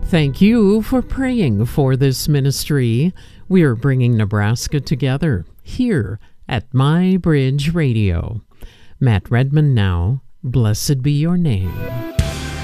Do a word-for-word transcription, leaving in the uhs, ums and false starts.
Thank you for praying for this ministry. We are bringing Nebraska together here at My Bridge Radio. Matt Redman now. Blessed be your name.